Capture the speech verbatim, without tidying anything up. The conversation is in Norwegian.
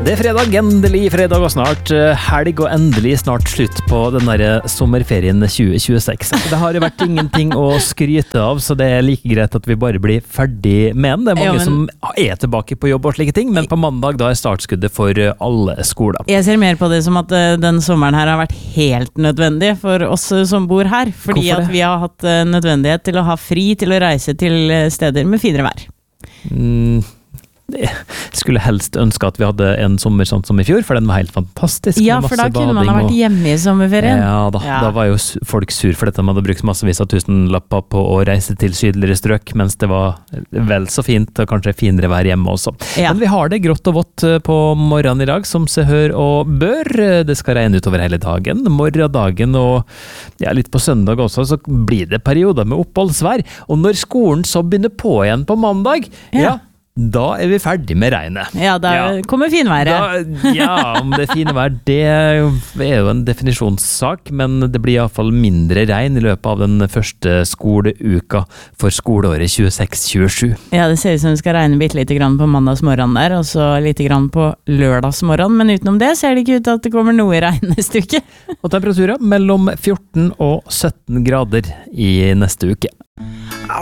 Det er fredag, endelig fredag og snart helg og endelig snart slutt på den der sommerferien tjue tjueseks. Det har jo vært ingenting å skryte av, så det er like greit at vi bare blir ferdig med den. Det er mange ja, men... som er tilbake på jobb og slike ting, men på mandag da er startskuddet for alle skoler. Jeg ser mer på det som at den sommeren her har vært helt nødvendig for oss som bor her, fordi at vi har hatt nødvendighet til å ha fri til å reise til steder med finere vær. Mm. Jeg skulle helst ønske at vi hadde en sommer sånn som i fjor, for den var helt fantastisk. Ja, for da kunne man ha vært hjemme i sommerferien. Ja, da, ja. Da var jo folk sur for dette. Man hadde brukt massevis av tusenlapper på å reise til sydligere strøk, mens det var vel så fint og kanskje finere vær hjemme også. Ja. Men vi har det grått og vått på morgenen i dag, som se, hør og bør. Det skal regne utover hele dagen, morgendagen og ja, litt på søndag også, så blir det perioder med oppholdsvær. Og når skolen så begynner på igjen på mandag, ja, ja da er vi ferdig med regnet. Ja, da ja. kommer finværet. Da, ja, om det er fine vær, det er jo en definisjonssak, men det blir i hvert fall mindre regn i løpet av den første skoleuka for skoleåret tjueseks tjuesju. Ja, det ser ut som det skal regne bitte lite grann på mandagsmorgen der, og så lite grann på lørdagsmorgen, men utenom det ser det ikke ut til at det kommer noe i regn neste uke. Og temperaturer mellom fjorten og sytten grader i neste uke.